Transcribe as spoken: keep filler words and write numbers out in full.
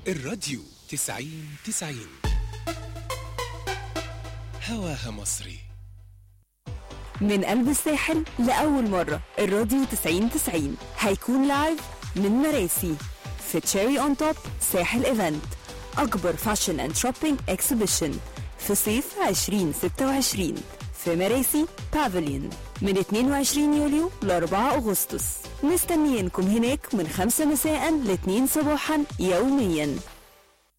الراديو تسعين تسعين هواها مصري. من قلب الساحل لأول مرة الراديو تسعين تسعين هيكون لايف من مراسي في تشيري اون توب ساحل ايفنت، أكبر فاشن اند شوبينج اكسبيشن في صيف عشرين ستة وعشرين في مراسي بافليون من اتنين وعشرين يوليو ل أربعة أغسطس. مستنيينكم هناك من خمسة مساء ل اتنين صباحا يوميا.